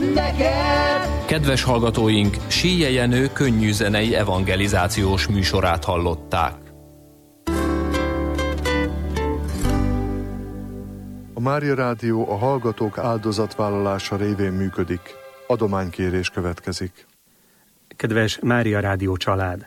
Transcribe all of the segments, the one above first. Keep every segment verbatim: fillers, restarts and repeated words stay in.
neked. Kedves hallgatóink, Síje Jenő könnyű zenei evangelizációs műsorát hallották. A Mária Rádió a hallgatók áldozatvállalása révén működik. Adománykérés következik. Kedves Mária Rádió család!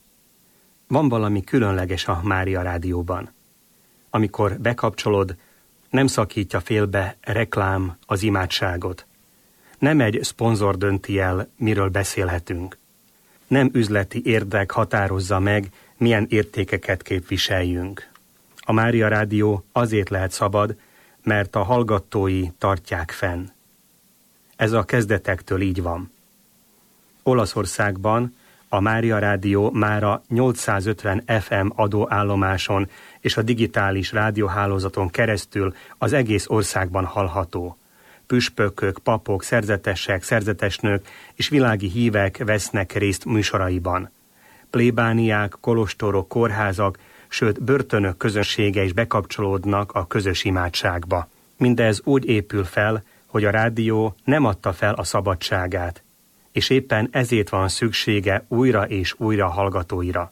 Van valami különleges a Mária Rádióban. Amikor bekapcsolod, nem szakítja félbe reklám az imádságot. Nem egy szponzor dönti el, miről beszélhetünk. Nem üzleti érdek határozza meg, milyen értékeket képviseljünk. A Mária Rádió azért lehet szabad, mert a hallgatói tartják fenn. Ez a kezdetektől így van. Olaszországban a Mária Rádió mára nyolcszázötven ef em adóállomáson és a digitális rádióhálózaton keresztül az egész országban hallható. Püspökök, papok, szerzetesek, szerzetesnők és világi hívek vesznek részt műsoraiban. Plébániák, kolostorok, kórházak, sőt börtönök közönsége is bekapcsolódnak a közös imádságba. Mindez úgy épül fel, hogy a rádió nem adta fel a szabadságát, és éppen ezért van szüksége újra és újra hallgatóira.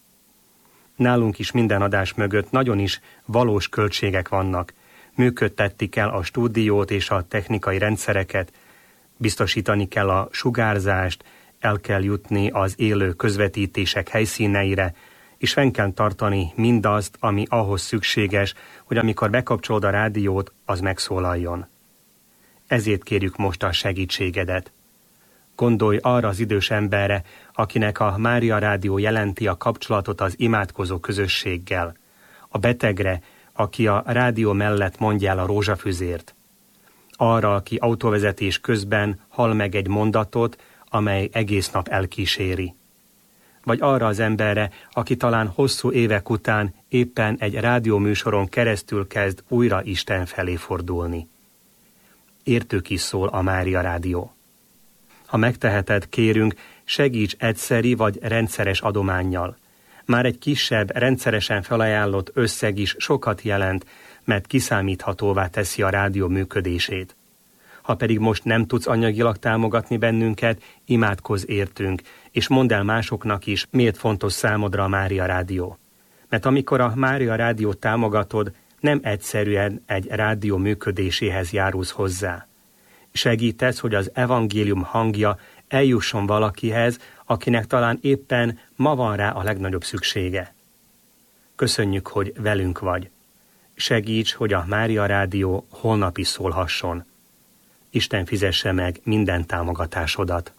Nálunk is minden adás mögött nagyon is valós költségek vannak. Működtetni kell a stúdiót és a technikai rendszereket, biztosítani kell a sugárzást, el kell jutni az élő közvetítések helyszíneire, és fenn kell tartani mindazt, ami ahhoz szükséges, hogy amikor bekapcsolod a rádiót, az megszólaljon. Ezért kérjük most a segítségedet. Gondolj arra az idős emberre, akinek a Mária Rádió jelenti a kapcsolatot az imádkozó közösséggel. A betegre, aki a rádió mellett mondja el a rózsafüzért. Arra, aki autóvezetés közben hall meg egy mondatot, amely egész nap elkíséri. Vagy arra az emberre, aki talán hosszú évek után éppen egy rádióműsoron keresztül kezd újra Isten felé fordulni. Értük is szól a Mária Rádió. Ha megteheted, kérünk, segíts egyszeri vagy rendszeres adománnyal. Már egy kisebb, rendszeresen felajánlott összeg is sokat jelent, mert kiszámíthatóvá teszi a rádió működését. Ha pedig most nem tudsz anyagilag támogatni bennünket, imádkozz értünk, és mondd el másoknak is, miért fontos számodra a Mária Rádió. Mert amikor a Mária Rádiót támogatod, nem egyszerűen egy rádió működéséhez járulsz hozzá. Segítesz, hogy az evangélium hangja eljusson valakihez, akinek talán éppen ma van rá a legnagyobb szüksége. Köszönjük, hogy velünk vagy. Segíts, hogy a Mária Rádió holnap is szólhasson. Isten fizesse meg minden támogatásodat.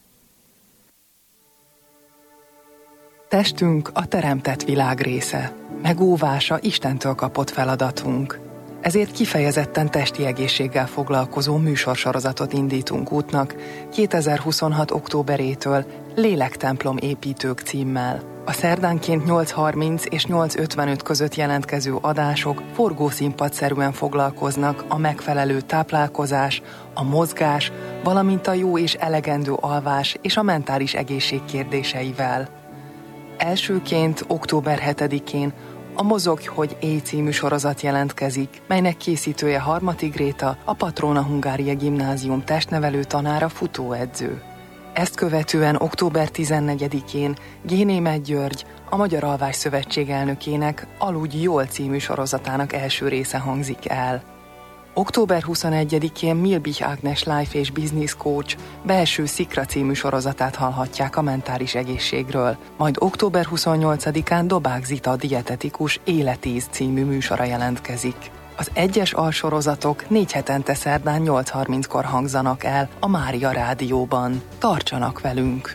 Testünk a teremtett világ része. Megóvása Istentől kapott feladatunk. Ezért kifejezetten testi egészséggel foglalkozó műsorsorozatot indítunk útnak kétezer-huszonhat októberétől Lélektemplom építők címmel. A szerdánként nyolc harminc és nyolc ötvenöt között jelentkező adások forgószínpadszerűen foglalkoznak a megfelelő táplálkozás, a mozgás, valamint a jó és elegendő alvás és a mentális egészség kérdéseivel. Elsőként október hetedikén a Mozogj, hogy élj című sorozat jelentkezik, melynek készítője Harmati Gréta, a Patrona Hungária Gimnázium testnevelő tanára, futóedző. Ezt követően október tizennegyedikén Génémet György, a Magyar Alvás Szövetség elnökének Aludj jól című sorozatának első része hangzik el. október huszonegyedikén Milbich Ágnes Life és Business Coach belső szikra című sorozatát hallhatják a mentális egészségről, majd október huszonnyolcadikán Dobák Zita dietetikus Életíz című műsora jelentkezik. Az egyes alsorozatok négy hetente szerdán nyolc harminckor hangzanak el a Mária Rádióban. Tartsanak velünk!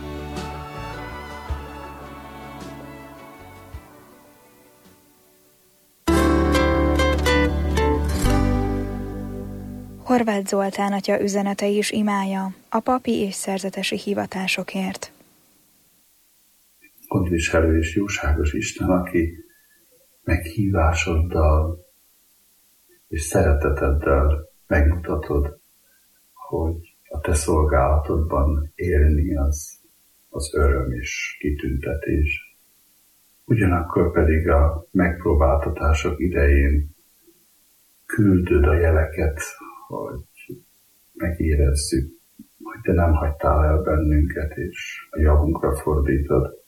Horváth Zoltán atya üzenete is imája a papi és szerzetesi hivatásokért. Gondviselő és jóságos Isten, aki meghívásoddal és szereteteddel megmutatod, hogy a te szolgálatodban élni az, az öröm és kitüntetés. Ugyanakkor pedig a megpróbáltatások idején küldöd a jeleket, hogy megérezzük, hogy te nem hagytál el bennünket, és a javunkra fordítod.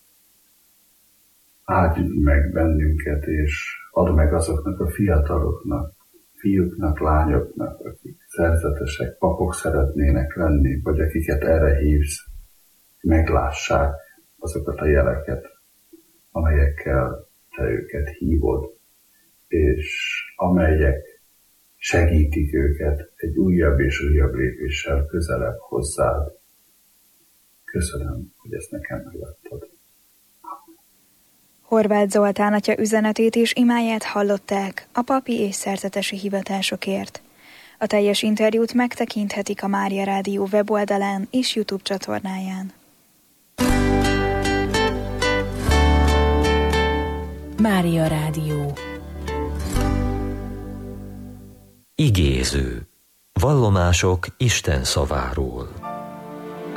Áldj meg bennünket, és add meg azoknak a fiataloknak, fiúknak, lányoknak, akik szerzetesek, papok szeretnének lenni, vagy akiket erre hívsz, meglássák azokat a jeleket, amelyekkel te őket hívod, és amelyek segítik őket egy újabb és újabb lépéssel közelebb hozzád. Köszönöm, hogy ezt nekem megadtad. Horváth Zoltán atya üzenetét és imáját hallották a papi és szerzetesi hivatásokért. A teljes interjút megtekinthetik a Mária Rádió weboldalán és YouTube csatornáján. Mária Rádió. Igéző. Vallomások Isten szaváról.